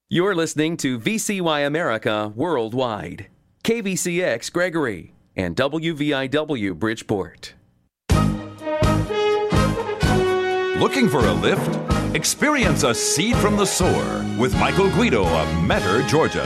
You're listening to VCY America Worldwide, KVCX Gregory, and WVIW Bridgeport. Looking for a lift? Experience a seed from the sower with Michael Guido of Metter, Georgia.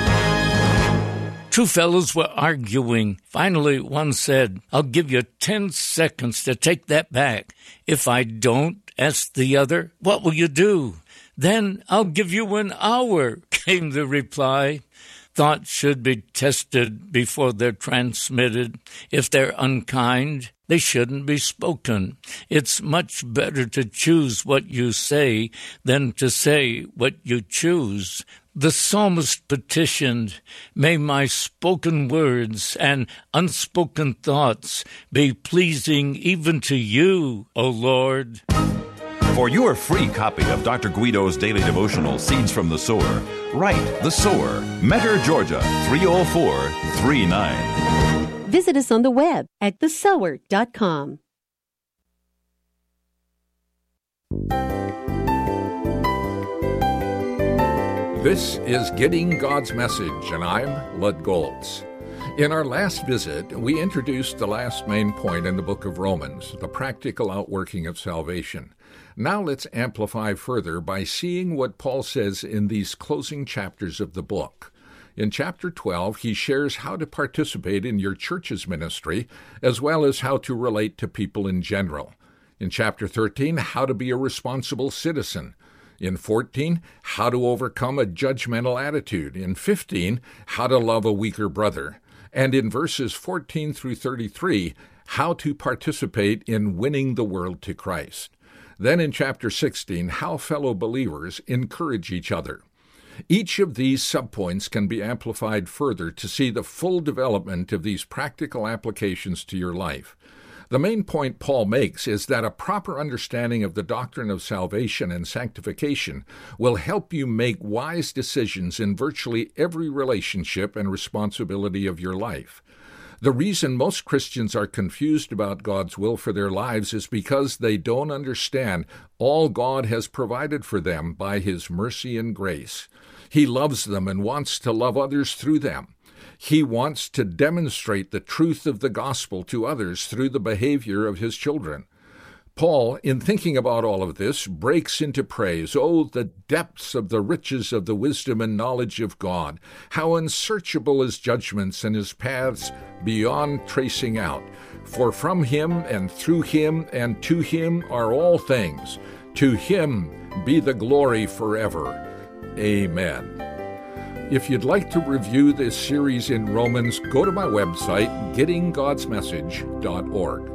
Two fellows were arguing. Finally, one said, "I'll give you 10 seconds to take that back. If I don't," asked the other, "what will you do?" "Then I'll give you an hour," came the reply. Thoughts should be tested before they're transmitted. If they're unkind, they shouldn't be spoken. It's much better to choose what you say than to say what you choose. The psalmist petitioned, "May my spoken words and unspoken thoughts be pleasing even to you, O Lord." For your free copy of Dr. Guido's daily devotional, Seeds from the Sower, write The Sower, Metter, Georgia, 30439. Visit us on the web at thesower.com. This is Getting God's Message, and I'm Lud Goltz. In our last visit, we introduced the last main point in the book of Romans, the practical outworking of salvation. Now let's amplify further by seeing what Paul says in these closing chapters of the book. In chapter 12, he shares how to participate in your church's ministry, as well as how to relate to people in general. In chapter 13, how to be a responsible citizen. In 14, how to overcome a judgmental attitude. In 15, how to love a weaker brother. And in verses 14 through 33, how to participate in winning the world to Christ. Then in chapter 16, how fellow believers encourage each other. Each of these subpoints can be amplified further to see the full development of these practical applications to your life. The main point Paul makes is that a proper understanding of the doctrine of salvation and sanctification will help you make wise decisions in virtually every relationship and responsibility of your life. The reason most Christians are confused about God's will for their lives is because they don't understand all God has provided for them by His mercy and grace. He loves them and wants to love others through them. He wants to demonstrate the truth of the gospel to others through the behavior of His children. Paul, in thinking about all of this, breaks into praise. Oh, the depths of the riches of the wisdom and knowledge of God! How unsearchable His judgments and His paths beyond tracing out! For from Him and through Him and to Him are all things. To Him be the glory forever. Amen. If you'd like to review this series in Romans, go to my website, gettinggodsmessage.org.